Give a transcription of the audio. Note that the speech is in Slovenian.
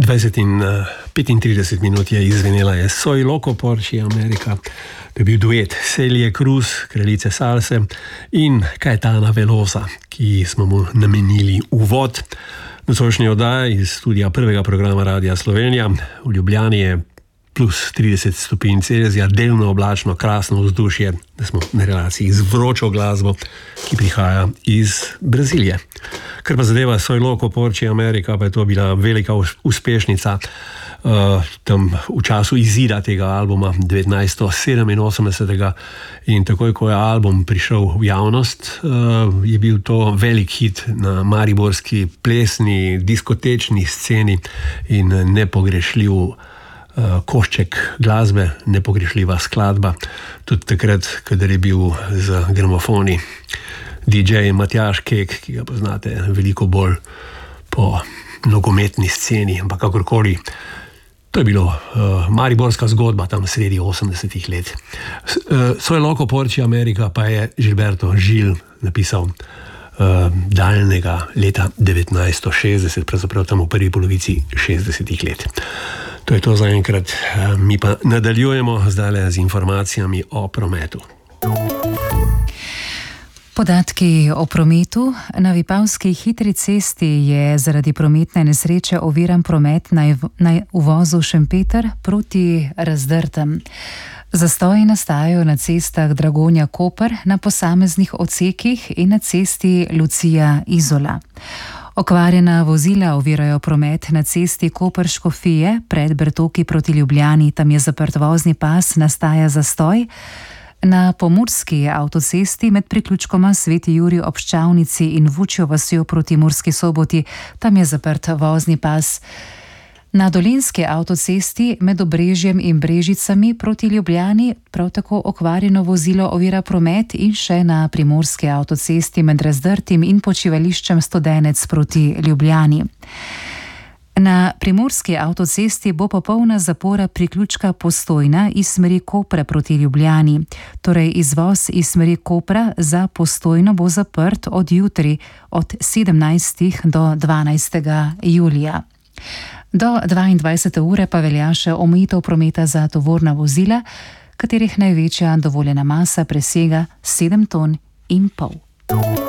20 in 35 minut je izvenela Soy Loco Porci America. To je bil duet Celie Cruz, kraljice salse, in Caetana Velosa, ki smo mu namenili uvod. Nocojšnji oddaji iz studia prvega programa Radia Slovenija. V Ljubljani je plus 30 stopinj Celzija, delno oblačno, krasno vzdušje, da smo na relaciji z vročo glasbo, ki prihaja iz Brazilije. Kar pa zadeva Soy Loco Porci America, pa je to bila velika uspešnica tam v času izida tega albuma 1987. In takoj, ko je album prišel v javnost, je bil to velik hit na mariborski plesni, diskotečni sceni in nepogrešljiv košček glasbe, nepogrešljiva skladba. Tudi takrat, kadar je bil z gramofoni DJ Matjaž Kek, ki ga poznate veliko bolj po nogometni sceni, ampak kakorkoli. To je bilo mariborska zgodba tam sredi 80-ih let. Soy Loco Porci America pa je Gilberto Gil napisal daljnega leta 1960, pravzaprav tam v prvi polovici 60-ih let. To je to za enkrat. Mi pa nadaljujemo zdaj z informacijami o prometu. Podatki o prometu. Na Vipavski hitri cesti je zaradi prometne nesreče oviran promet na uvozu Šempeter proti Razdrtem. Zastoji nastajajo na cestah Dragonja-Koper, na posameznih odsekih in na cesti Lucija-Izola. Okvarjena vozila ovirajo promet na cesti Koper-Škofije pred Bertoki proti Ljubljani, tam je zaprt vozni pas, nastaja zastoj. Na pomurski avtocesti med priključkoma Sveti Jurij ob Ščavnici in Vučjo vasjo proti Murski Soboti, tam je zaprt vozni pas. Na dolenjski avtocesti med Obrežjem in Brežicami proti Ljubljani prav tako okvarjeno vozilo ovira promet in še na primorski avtocesti med Razdrtim in počivališčem Studenec proti Ljubljani. Na primorski avtocesti bo popolna zapora priključka Postojna iz smeri Kopra proti Ljubljani. Torej izvoz iz smeri Kopra za Postojno bo zaprt od jutri od 17. do 12. julija. Do 22. ure pa velja še omejitev prometa za tovorna vozila, katerih največja dovoljena masa presega 7,5 ton.